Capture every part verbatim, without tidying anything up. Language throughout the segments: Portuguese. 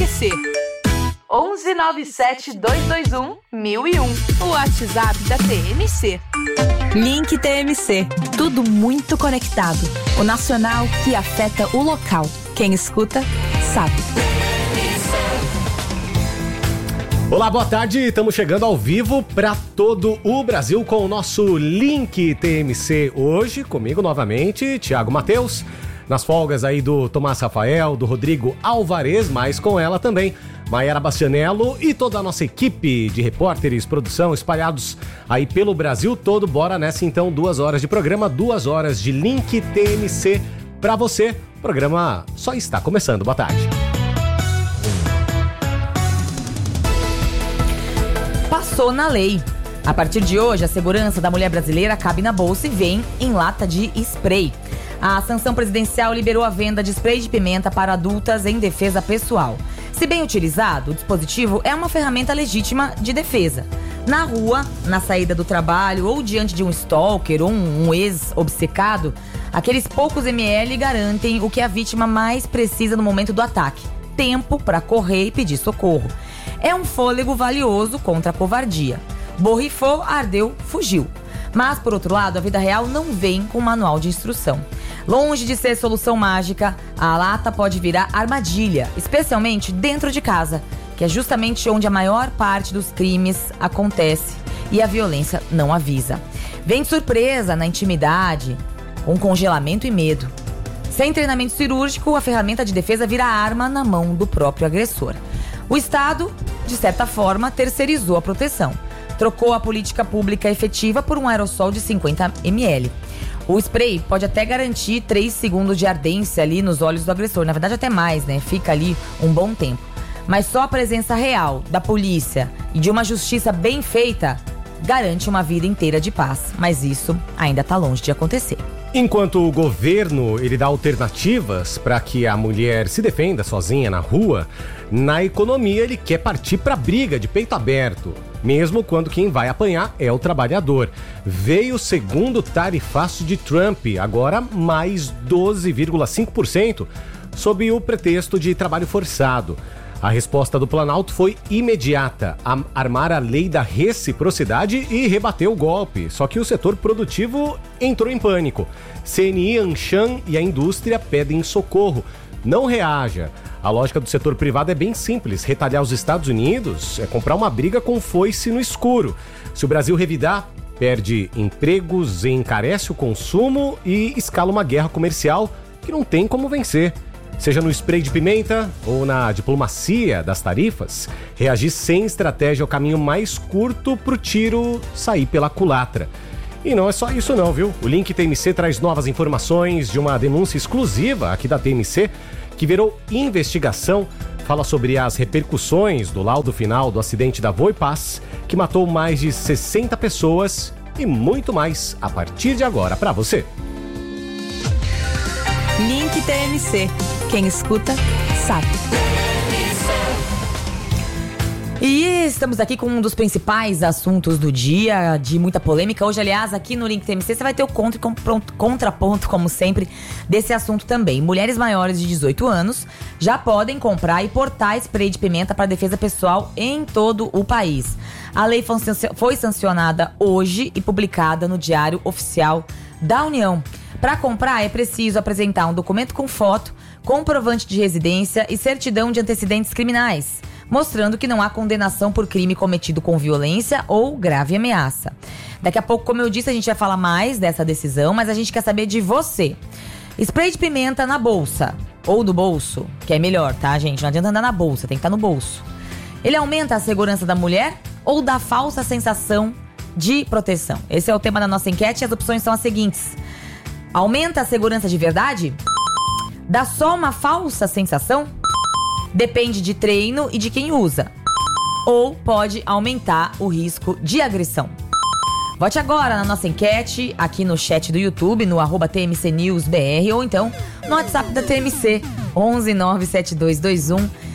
M C. onze nove sete dois dois um mil e um. O WhatsApp da T M C. Link T M C. Tudo muito conectado. O nacional que afeta o local. Quem escuta, sabe. Olá, boa tarde. Estamos chegando ao vivo para todo o Brasil com o nosso Link T M C. Hoje, comigo novamente, Thiago Matheus. Nas folgas aí do Tomás Rafael, do Rodrigo Alvarez, mas com ela também, Maiara Bastianello e toda a nossa equipe de repórteres, produção, espalhados aí pelo Brasil todo. Bora nessa então, duas horas de programa, duas horas de Link T M C para você. O programa só está começando. Boa tarde. Passou na lei. A partir de hoje, a segurança da mulher brasileira cabe na bolsa e vem em lata de spray. A sanção presidencial liberou a venda de spray de pimenta para adultas em defesa pessoal. Se bem utilizado, o dispositivo é uma ferramenta legítima de defesa. Na rua, na saída do trabalho ou diante de um stalker ou um, um ex-obcecado, aqueles poucos ml garantem o que a vítima mais precisa no momento do ataque: tempo para correr e pedir socorro. É um fôlego valioso contra a covardia. Borrifou, ardeu, fugiu. Mas, por outro lado, a vida real não vem com manual de instrução. Longe de ser solução mágica, a lata pode virar armadilha, especialmente dentro de casa, que é justamente onde a maior parte dos crimes acontece e a violência não avisa. Vem de surpresa, na intimidade, com congelamento e medo. Sem treinamento cirúrgico, a ferramenta de defesa vira arma na mão do próprio agressor. O Estado, de certa forma, terceirizou a proteção. Trocou a política pública efetiva por um aerossol de cinquenta mililitros. O spray pode até garantir três segundos de ardência ali nos olhos do agressor. Na verdade, até mais, né? Fica ali um bom tempo. Mas só a presença real da polícia e de uma justiça bem feita garante uma vida inteira de paz. Mas isso ainda está longe de acontecer. Enquanto o governo ele dá alternativas para que a mulher se defenda sozinha na rua, na economia ele quer partir para briga de peito aberto, mesmo quando quem vai apanhar é o trabalhador. Veio o segundo tarifaço de Trump, agora mais doze vírgula cinco por cento, sob o pretexto de trabalho forçado. A resposta do Planalto foi imediata, a armar a lei da reciprocidade e rebater o golpe. Só que o setor produtivo entrou em pânico. C N I, Anshan e a indústria pedem socorro. Não reaja. A lógica do setor privado é bem simples. Retalhar os Estados Unidos é comprar uma briga com foice no escuro. Se o Brasil revidar, perde empregos, encarece o consumo e escala uma guerra comercial que não tem como vencer. Seja no spray de pimenta ou na diplomacia das tarifas, reagir sem estratégia é o caminho mais curto pro tiro sair pela culatra. E não é só isso não, viu? O Link T M C traz novas informações de uma denúncia exclusiva aqui da T M C, que virou investigação. Fala sobre as repercussões do laudo final do acidente da Voipaz, que matou mais de sessenta pessoas e muito mais a partir de agora para você. Link T M C. Quem escuta, sabe. E estamos aqui com um dos principais assuntos do dia, de muita polêmica. Hoje, aliás, aqui no Link T M C, você vai ter o contra, contraponto, como sempre, desse assunto também. Mulheres maiores de dezoito anos já podem comprar e portar spray de pimenta para defesa pessoal em todo o país. A lei foi sancionada hoje e publicada no Diário Oficial da União. Para comprar, é preciso apresentar um documento com foto, comprovante de residência e certidão de antecedentes criminais, mostrando que não há condenação por crime cometido com violência ou grave ameaça. Daqui a pouco, como eu disse, a gente vai falar mais dessa decisão, mas a gente quer saber de você. Spray de pimenta na bolsa ou no bolso, que é melhor, tá, gente? Não adianta andar na bolsa, tem que estar no bolso. Ele aumenta a segurança da mulher ou dá falsa sensação de proteção? Esse é o tema da nossa enquete e as opções são as seguintes. Aumenta a segurança de verdade? Dá só uma falsa sensação? Depende de treino e de quem usa. Ou pode aumentar o risco de agressão. Vote agora na nossa enquete, aqui no chat do YouTube, no arroba T M C News B R, ou então no WhatsApp da T M C, onze nove sete dois dois um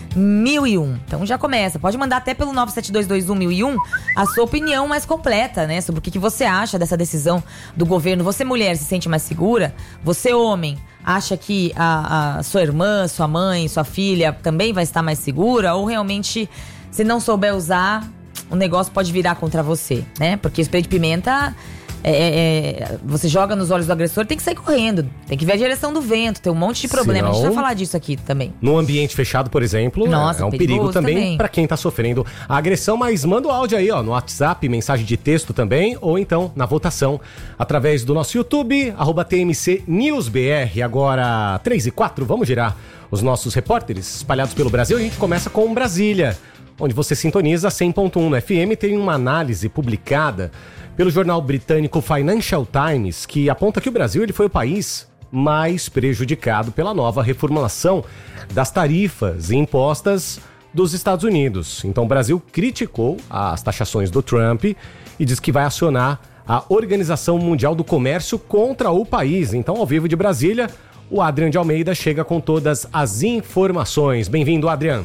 mil e um. Então já começa. Pode mandar até pelo nove sete dois dois um mil e um a sua opinião mais completa, né? Sobre o que, que você acha dessa decisão do governo. Você, mulher, se sente mais segura? Você, homem, acha que a, a sua irmã, sua mãe, sua filha também vai estar mais segura? Ou realmente, se não souber usar, o negócio pode virar contra você, né? Porque spray de pimenta... É, é, você joga nos olhos do agressor, tem que sair correndo, tem que ver a direção do vento, tem um monte de problema. Senão, a gente vai falar disso aqui também. No ambiente fechado, por exemplo, Nossa, é um perigo também, também. para quem tá sofrendo a agressão. Mas manda o áudio aí, ó, no WhatsApp, mensagem de texto também, ou então na votação através do nosso YouTube, arroba T M C News B R. Agora três e quatro, vamos girar os nossos repórteres espalhados pelo Brasil. A gente começa com Brasília, onde você sintoniza cem ponto um no F M. Tem uma análise publicada pelo jornal britânico Financial Times, que aponta que o Brasil ele foi o país mais prejudicado pela nova reformulação das tarifas impostas dos Estados Unidos. Então o Brasil criticou as taxações do Trump e diz que vai acionar a Organização Mundial do Comércio contra o país. Então, ao vivo de Brasília, o Adrian de Almeida chega com todas as informações. Bem-vindo, Adrian.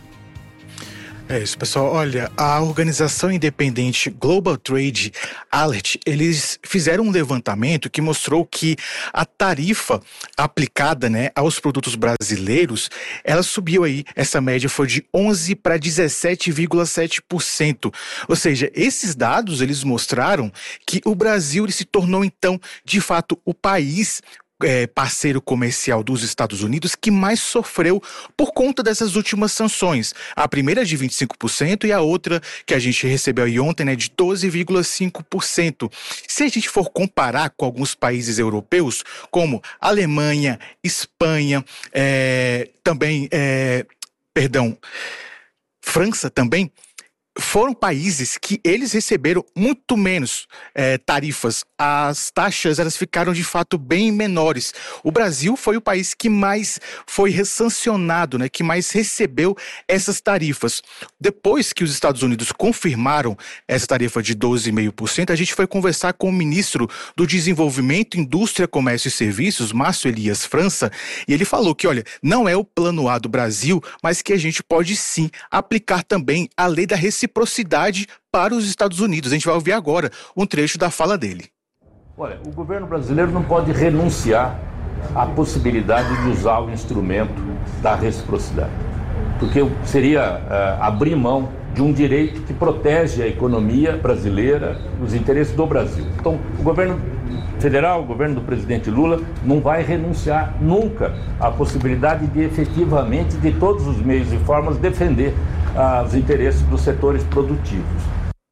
É isso, pessoal. Olha, a organização independente Global Trade Alert, eles fizeram um levantamento que mostrou que a tarifa aplicada, né, aos produtos brasileiros, ela subiu aí, essa média foi de onze para dezessete vírgula sete por cento. Ou seja, esses dados, eles mostraram que o Brasil ele se tornou, então, de fato, o país É, parceiro comercial dos Estados Unidos que mais sofreu por conta dessas últimas sanções. A primeira de vinte e cinco por cento e a outra que a gente recebeu aí ontem, né, de doze vírgula cinco por cento. Se a gente for comparar com alguns países europeus, como Alemanha, Espanha, é, também, é, perdão, França também, foram países que eles receberam muito menos é, tarifas. As taxas, elas ficaram de fato bem menores. O Brasil foi o país que mais foi sancionado, né, que mais recebeu essas tarifas. Depois que os Estados Unidos confirmaram essa tarifa de doze vírgula cinco por cento, a gente foi conversar com o ministro do Desenvolvimento, Indústria, Comércio e Serviços, Márcio Elias França, e ele falou que, olha, não é o plano A do Brasil, mas que a gente pode sim aplicar também a lei da reciprocidade para os Estados Unidos. A gente vai ouvir agora um trecho da fala dele. Olha, o governo brasileiro não pode renunciar à possibilidade de usar o instrumento da reciprocidade, porque seria uh, abrir mão de um direito que protege a economia brasileira, os interesses do Brasil. Então, o governo federal, o governo do presidente Lula, não vai renunciar nunca à possibilidade de efetivamente, de todos os meios e formas, defender uh, os interesses dos setores produtivos.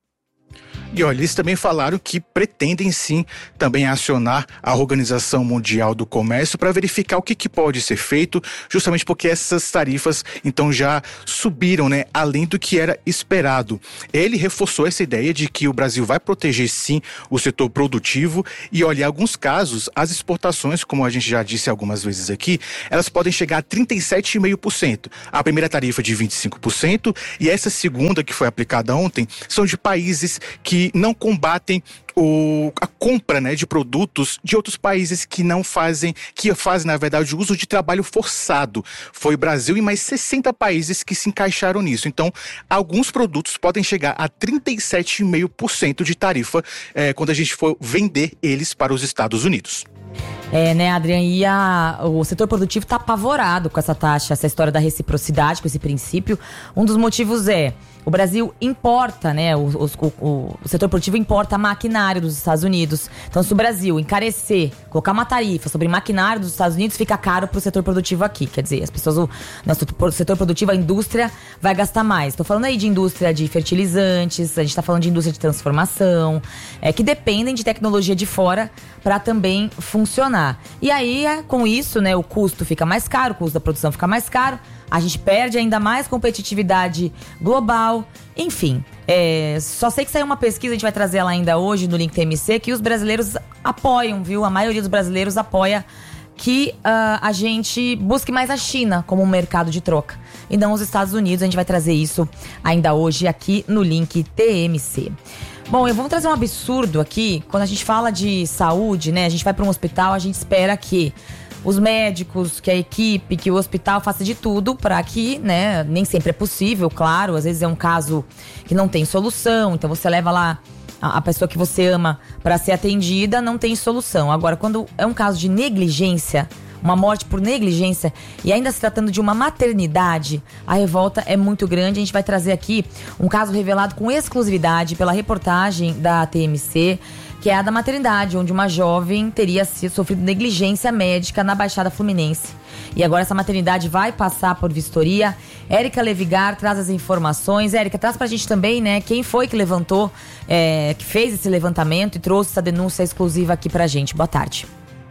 E olha, eles também falaram que pretendem sim também acionar a Organização Mundial do Comércio para verificar o que, que pode ser feito, justamente porque essas tarifas então já subiram, né, além do que era esperado. Ele reforçou essa ideia de que o Brasil vai proteger sim o setor produtivo e olha, em alguns casos as exportações, como a gente já disse algumas vezes aqui, elas podem chegar a trinta e sete vírgula cinco por cento. A primeira tarifa de vinte e cinco por cento e essa segunda que foi aplicada ontem são de países que não combatem o, a compra, né, de produtos de outros países que não fazem, que fazem, na verdade, o uso de trabalho forçado. Foi o Brasil e mais sessenta países que se encaixaram nisso. Então, alguns produtos podem chegar a trinta e sete vírgula cinco por cento de tarifa é, quando a gente for vender eles para os Estados Unidos. É, né, Adrian, e a, o setor produtivo está apavorado com essa taxa, essa história da reciprocidade, com esse princípio. Um dos motivos é, o Brasil importa, né, o, o, o setor produtivo importa maquinário dos Estados Unidos. Então, se o Brasil encarecer, colocar uma tarifa sobre maquinário dos Estados Unidos, fica caro para o setor produtivo aqui. Quer dizer, as pessoas, o nosso setor produtivo, a indústria, vai gastar mais. Estou falando aí de indústria de fertilizantes, a gente está falando de indústria de transformação, é, que dependem de tecnologia de fora para também funcionar. E aí, com isso, né, o custo fica mais caro, o custo da produção fica mais caro, a gente perde ainda mais competitividade global, enfim. É, só sei que saiu uma pesquisa, a gente vai trazer ela ainda hoje no Link T M C, que os brasileiros apoiam, viu? A maioria dos brasileiros apoia que uh, a gente busque mais a China como um mercado de troca e não os Estados Unidos. A gente vai trazer isso ainda hoje aqui no Link T M C. Bom, eu vou trazer um absurdo aqui. Quando a gente fala de saúde, né? A gente vai para um hospital, a gente espera que os médicos, que a equipe, que o hospital faça de tudo para que, né, nem sempre é possível, claro, às vezes é um caso que não tem solução, então você leva lá a, a pessoa que você ama para ser atendida, não tem solução. Agora, quando é um caso de negligência, uma morte por negligência e ainda se tratando de uma maternidade, a revolta é muito grande. A gente vai trazer aqui um caso revelado com exclusividade pela reportagem da T M C, que é a da maternidade, onde uma jovem teria sofrido negligência médica na Baixada Fluminense. E agora essa maternidade vai passar por vistoria. Érica Levigar traz as informações. Érica, traz pra gente também, né, quem foi que levantou, é, que fez esse levantamento e trouxe essa denúncia exclusiva aqui pra gente. Boa tarde.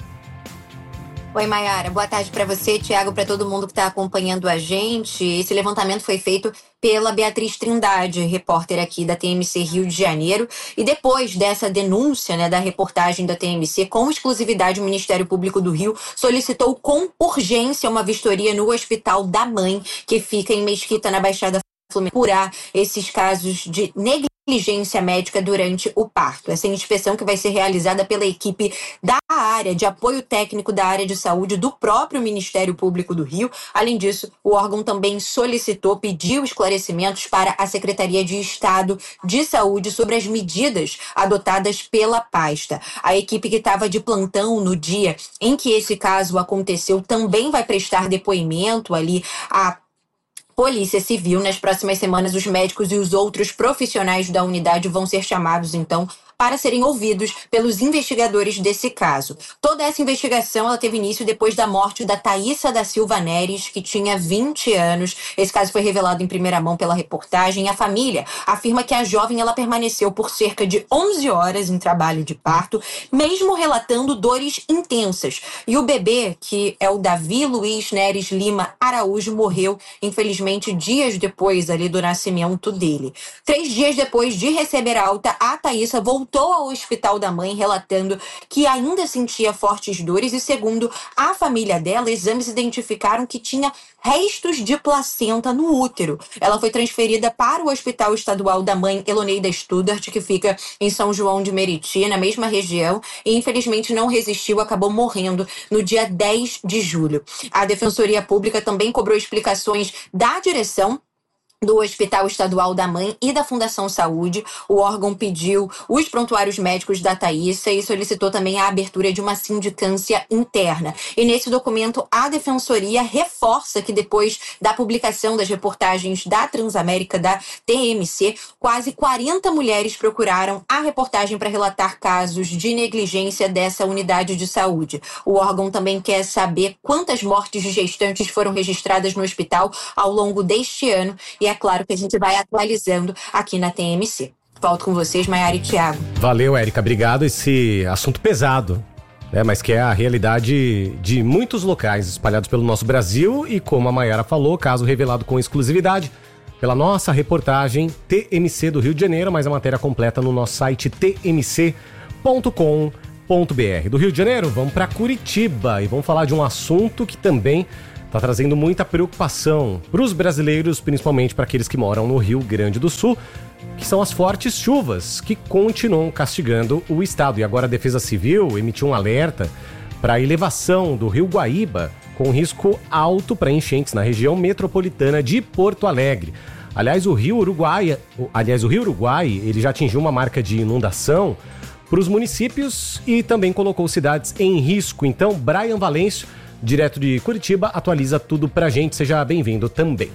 Oi, Mayara. Boa tarde para você, Thiago, para todo mundo que está acompanhando a gente. Esse levantamento foi feito pela Beatriz Trindade, repórter aqui da T M C Rio de Janeiro. E depois dessa denúncia, né, da reportagem da T M C, com exclusividade, o Ministério Público do Rio solicitou com urgência uma vistoria no Hospital da Mãe, que fica em Mesquita, na Baixada Fluminense, para apurar esses casos de negligência médica durante o parto. Essa inspeção que vai ser realizada pela equipe da área de apoio técnico da área de saúde do próprio Ministério Público do Rio. Além disso, o órgão também solicitou, pediu esclarecimentos para a Secretaria de Estado de Saúde sobre as medidas adotadas pela pasta. A equipe que estava de plantão no dia em que esse caso aconteceu também vai prestar depoimento ali à Polícia Civil. Nas próximas semanas, os médicos e os outros profissionais da unidade vão ser chamados, então, para serem ouvidos pelos investigadores desse caso. Toda essa investigação ela teve início depois da morte da Thaísa da Silva Neres, que tinha vinte anos. Esse caso foi revelado em primeira mão pela reportagem. A família afirma que a jovem ela permaneceu por cerca de onze horas em trabalho de parto, mesmo relatando dores intensas. E o bebê, que é o Davi Luiz Neres Lima Araújo, morreu, infelizmente, dias depois ali do nascimento dele. Três dias depois de receber a alta, a Thaísa voltou voltou ao Hospital da Mãe relatando que ainda sentia fortes dores e, segundo a família dela, exames identificaram que tinha restos de placenta no útero. Ela foi transferida para o Hospital Estadual da Mãe Eloneida Studart, que fica em São João de Meriti, na mesma região, e infelizmente não resistiu, acabou morrendo no dia dez de julho. A Defensoria Pública também cobrou explicações da direção do Hospital Estadual da Mãe e da Fundação Saúde. O órgão pediu os prontuários médicos da Thaísa e solicitou também a abertura de uma sindicância interna. E nesse documento, a Defensoria reforça que depois da publicação das reportagens da Transamérica, da T M C, quase quarenta mulheres procuraram a reportagem para relatar casos de negligência dessa unidade de saúde. O órgão também quer saber quantas mortes de gestantes foram registradas no hospital ao longo deste ano, e é claro que a gente vai atualizando aqui na T M C. Volto com vocês, Mayara e Thiago. Valeu, Érica. Obrigado. Esse assunto pesado, né? Mas que é a realidade de muitos locais espalhados pelo nosso Brasil. E como a Mayara falou, caso revelado com exclusividade pela nossa reportagem T M C do Rio de Janeiro. Mas a matéria completa no nosso site t m c ponto com ponto b r. Do Rio de Janeiro, vamos para Curitiba e vamos falar de um assunto que também está trazendo muita preocupação para os brasileiros, principalmente para aqueles que moram no Rio Grande do Sul, que são as fortes chuvas que continuam castigando o estado. E agora a Defesa Civil emitiu um alerta para a elevação do Rio Guaíba, com risco alto para enchentes na região metropolitana de Porto Alegre. Aliás, o Rio Uruguai, aliás, o Rio Uruguai, ele já atingiu uma marca de inundação para os municípios e também colocou cidades em risco. Então, Brian Valêncio, direto de Curitiba, atualiza tudo pra gente. Seja bem-vindo também.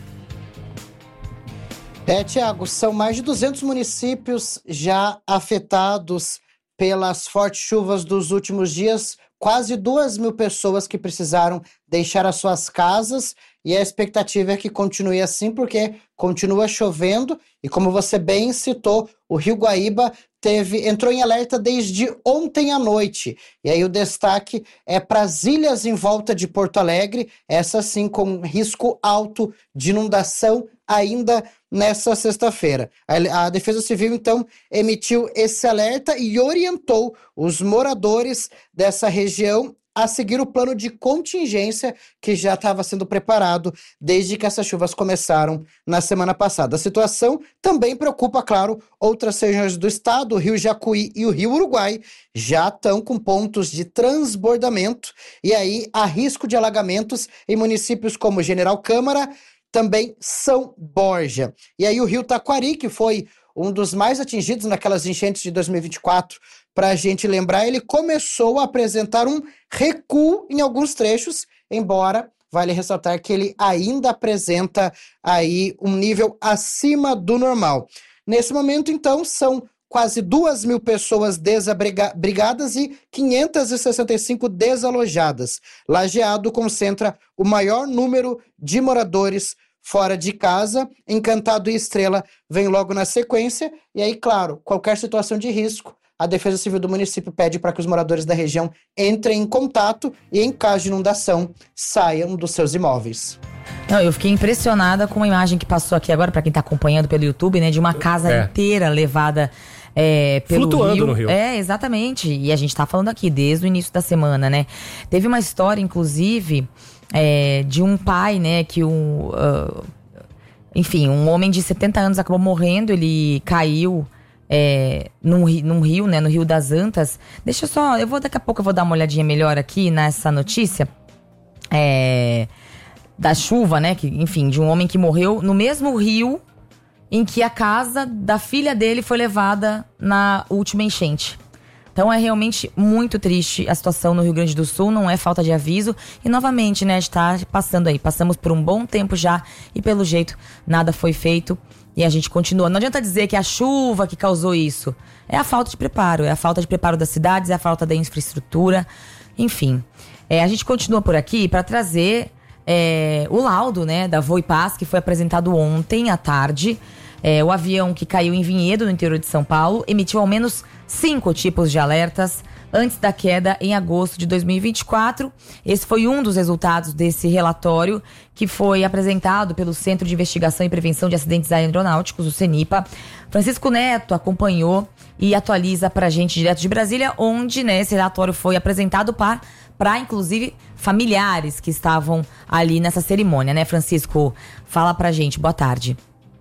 É, Thiago, são mais de duzentos municípios já afetados pelas fortes chuvas dos últimos dias. Quase duas mil pessoas que precisaram deixar as suas casas, e a expectativa é que continue assim, porque continua chovendo, e como você bem citou, o Rio Guaíba teve, entrou em alerta desde ontem à noite. E aí o destaque é para as ilhas em volta de Porto Alegre, essa sim com risco alto de inundação ainda nessa sexta-feira. A, a Defesa Civil, então, emitiu esse alerta e orientou os moradores dessa região a seguir o plano de contingência que já estava sendo preparado desde que essas chuvas começaram na semana passada. A situação também preocupa, claro, outras regiões do estado. O Rio Jacuí e o Rio Uruguai já estão com pontos de transbordamento e aí há risco de alagamentos em municípios como General Câmara, também São Borja. E aí o Rio Taquari, que foi um dos mais atingidos naquelas enchentes de dois mil e vinte e quatro, para a gente lembrar, ele começou a apresentar um recuo em alguns trechos, embora vale ressaltar que ele ainda apresenta aí um nível acima do normal. Nesse momento, então, são quase duas mil pessoas desabrigadas e quinhentas e sessenta e cinco desalojadas. Lajeado concentra o maior número de moradores fora de casa. Encantado e Estrela vem logo na sequência. E aí, claro, qualquer situação de risco, a Defesa Civil do município pede para que os moradores da região entrem em contato e, em caso de inundação, saiam dos seus imóveis. Não, eu fiquei impressionada com uma imagem que passou aqui agora, para quem está acompanhando pelo YouTube, né, de uma casa é. inteira levada é, pelo Flutuando rio. no rio. É, exatamente. E a gente está falando aqui desde o início da semana, né? Teve uma história, inclusive, é, de um pai, né, que um... Uh, enfim, um homem de setenta anos acabou morrendo, ele caiu... É, num, num rio, né, no Rio das Antas. Deixa eu só, eu vou daqui a pouco eu vou dar uma olhadinha melhor aqui nessa notícia é, da chuva, né, que, enfim, de um homem que morreu no mesmo rio em que a casa da filha dele foi levada na última enchente. Então é realmente muito triste a situação no Rio Grande do Sul, não é falta de aviso. E novamente, né, a gente tá passando aí, passamos por um bom tempo já e pelo jeito nada foi feito. E a gente continua. Não adianta dizer que é a chuva que causou isso. É a falta de preparo. É a falta de preparo das cidades, é a falta da infraestrutura. Enfim. É, a gente continua por aqui para trazer é, o laudo, né, da Voipaz, que foi apresentado ontem à tarde. É, o avião que caiu em Vinhedo, no interior de São Paulo, emitiu ao menos cinco tipos de alertas antes da queda em agosto de dois mil e vinte e quatro. Esse foi um dos resultados desse relatório que foi apresentado pelo Centro de Investigação e Prevenção de Acidentes Aeronáuticos, o CENIPA. Francisco Neto acompanhou e atualiza pra gente direto de Brasília, onde, né, esse relatório foi apresentado para, para inclusive, familiares que estavam ali nessa cerimônia, né, Francisco? Fala pra gente, boa tarde.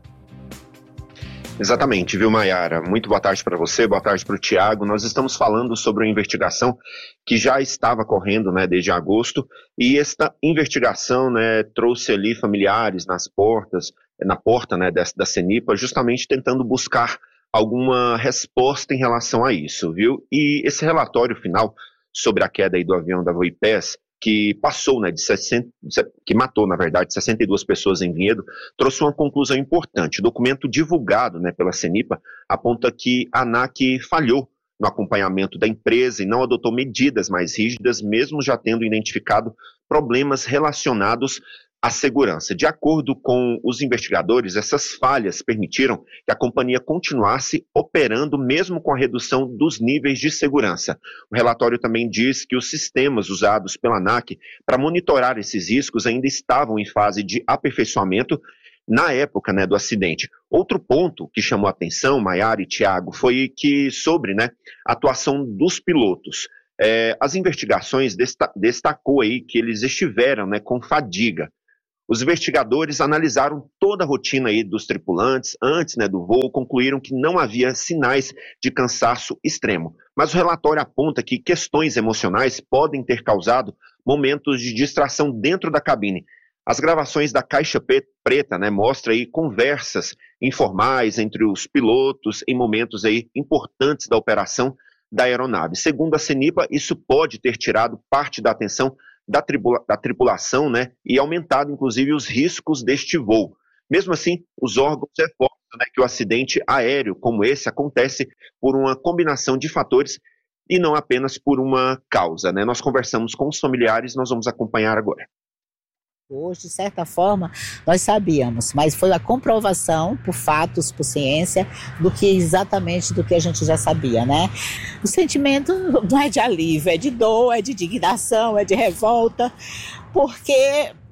Exatamente, viu, Maiara? Muito boa tarde para você, boa tarde para o Tiago. Nós estamos falando sobre uma investigação que já estava correndo, né, desde agosto, e esta investigação, né, trouxe ali familiares nas portas, na porta, né, da, da CENIPA, justamente tentando buscar alguma resposta em relação a isso, viu? E esse relatório final sobre a queda aí do avião da Voipaz, que passou, né, de sessenta, que matou, na verdade, sessenta e duas pessoas em Vinhedo, trouxe uma conclusão importante. O documento divulgado, né, pela CENIPA aponta que a ANAC falhou no acompanhamento da empresa e não adotou medidas mais rígidas, mesmo já tendo identificado problemas relacionados à segurança. De acordo com os investigadores, essas falhas permitiram que a companhia continuasse operando mesmo com a redução dos níveis de segurança. O relatório também diz que os sistemas usados pela ANAC para monitorar esses riscos ainda estavam em fase de aperfeiçoamento na época, né, do acidente. Outro ponto que chamou a atenção, Maiara e Tiago, foi que sobre, né, a atuação dos pilotos. É, as investigações desta, destacou aí que eles estiveram, né, com fadiga. Os investigadores analisaram toda a rotina aí dos tripulantes antes, né, do voo, concluíram que não havia sinais de cansaço extremo. Mas o relatório aponta que questões emocionais podem ter causado momentos de distração dentro da cabine. As gravações da caixa preta, né, mostram aí conversas informais entre os pilotos em momentos aí importantes da operação da aeronave. Segundo a CENIPA, isso pode ter tirado parte da atenção Da, tribula, da tripulação, né, e aumentado, inclusive, os riscos deste voo. Mesmo assim, os órgãos reforçam, né, que o acidente aéreo como esse acontece por uma combinação de fatores e não apenas por uma causa, né? Nós conversamos com os familiares, nós vamos acompanhar agora. Hoje, de certa forma, nós sabíamos, mas foi a comprovação por fatos, por ciência, do que exatamente do que a gente já sabia, né? O sentimento não é de alívio, é de dor, é de indignação, é de revolta, porque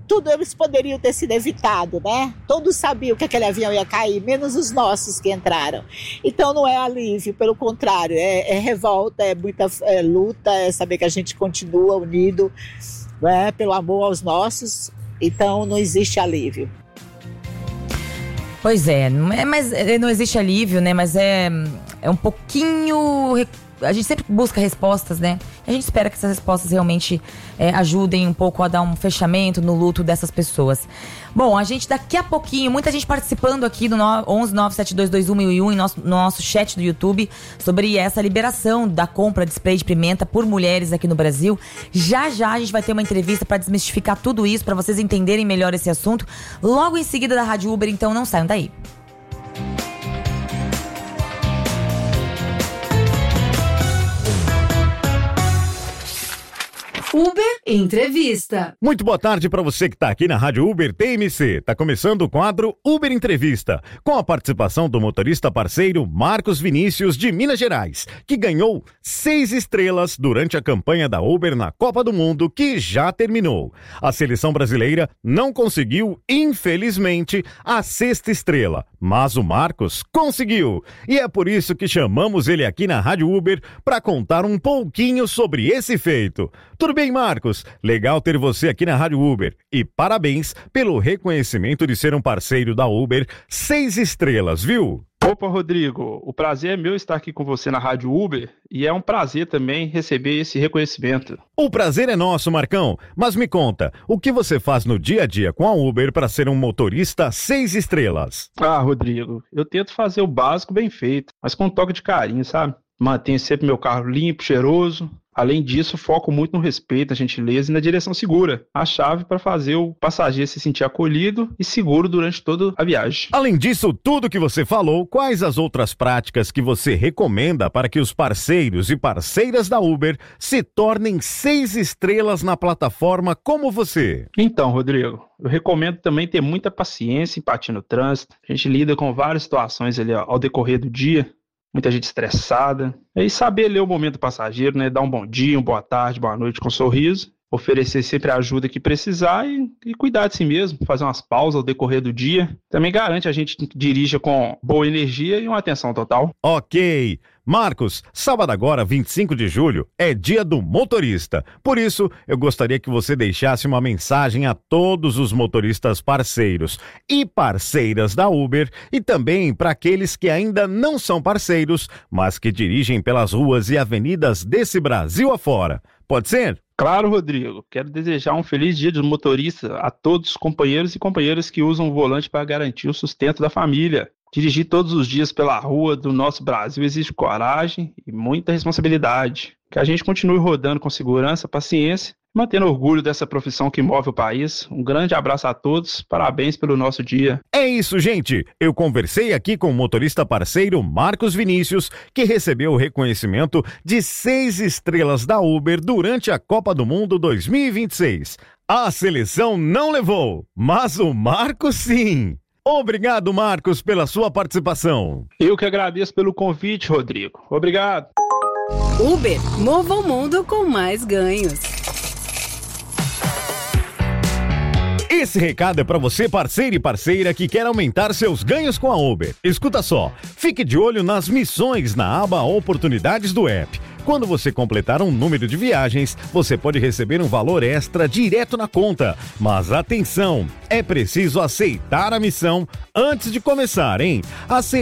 tudo eles poderiam ter sido evitado, né? Todos sabiam que aquele avião ia cair, menos os nossos que entraram. Então não é alívio, pelo contrário, é, é revolta, é muita é, luta, é saber que a gente continua unido, né, pelo amor aos nossos, então não existe alívio. Pois é, não é, mas não existe alívio, né? Mas é, é um pouquinho. A gente sempre busca respostas, né? A gente espera que essas respostas realmente é, ajudem um pouco a dar um fechamento no luto dessas pessoas. Bom, a gente daqui a pouquinho, muita gente participando aqui do onze nove sete dois dois um mil e um, em nosso, no nosso chat do YouTube, sobre essa liberação da compra de spray de pimenta por mulheres aqui no Brasil. Já já a gente vai ter uma entrevista para desmistificar tudo isso, para vocês entenderem melhor esse assunto, logo em seguida da Rádio Uber, então não saiam daí. Uber Entrevista. Muito boa tarde para você que está aqui na Rádio Uber T M C. Está começando o quadro Uber Entrevista, com a participação do motorista parceiro Marcos Vinícius, de Minas Gerais, que ganhou seis estrelas durante a campanha da Uber na Copa do Mundo, que já terminou. A seleção brasileira não conseguiu, infelizmente, a sexta estrela, mas o Marcos conseguiu. E é por isso que chamamos ele aqui na Rádio Uber para contar um pouquinho sobre esse feito. Tudo bem, Marcos? Legal ter você aqui na Rádio Uber. E parabéns pelo reconhecimento de ser um parceiro da Uber, seis estrelas, viu? Opa, Rodrigo, o prazer é meu estar aqui com você na Rádio Uber e é um prazer também receber esse reconhecimento. O prazer é nosso, Marcão, mas me conta, o que você faz no dia a dia com a Uber para ser um motorista seis estrelas? Ah, Rodrigo, eu tento fazer o básico bem feito, mas com um toque de carinho, sabe? Mantenho sempre meu carro limpo, cheiroso. Além disso, foco muito no respeito, na gentileza e na direção segura. A chave para fazer o passageiro se sentir acolhido e seguro durante toda a viagem. Além disso, tudo que você falou, quais as outras práticas que você recomenda para que os parceiros e parceiras da Uber se tornem seis estrelas na plataforma como você? Então, Rodrigo, eu recomendo também ter muita paciência e empatia no trânsito. A gente lida com várias situações ali ao decorrer do dia. Muita gente estressada. E saber ler o momento do passageiro, né? Dar um bom dia, uma boa tarde, boa noite com um sorriso. Oferecer sempre a ajuda que precisar e, e cuidar de si mesmo. Fazer umas pausas ao decorrer do dia. Também garante a gente dirija com boa energia e uma atenção total. Ok. Marcos, sábado agora, vinte e cinco de julho, é dia do motorista. Por isso, eu gostaria que você deixasse uma mensagem a todos os motoristas parceiros e parceiras da Uber e também para aqueles que ainda não são parceiros, mas que dirigem pelas ruas e avenidas desse Brasil afora. Pode ser? Claro, Rodrigo. Quero desejar um feliz dia do motorista a todos os companheiros e companheiras que usam o volante para garantir o sustento da família. Dirigir todos os dias pela rua do nosso Brasil exige coragem e muita responsabilidade. Que a gente continue rodando com segurança, paciência, mantendo orgulho dessa profissão que move o país. Um grande abraço a todos, parabéns pelo nosso dia. É isso, gente. Eu conversei aqui com o motorista parceiro Marcos Vinícius, que recebeu o reconhecimento de seis estrelas da Uber durante a Copa do Mundo dois mil e vinte e seis. A seleção não levou, mas o Marcos sim. Obrigado, Marcos, pela sua participação. Eu que agradeço pelo convite, Rodrigo. Obrigado. Uber, mova o mundo com mais ganhos. Esse recado é para você, parceiro e parceira, que quer aumentar seus ganhos com a Uber. Escuta só, fique de olho nas missões na aba Oportunidades do app. Quando você completar um número de viagens, você pode receber um valor extra direto na conta. Mas atenção, é preciso aceitar a missão antes de começar, hein? Ace...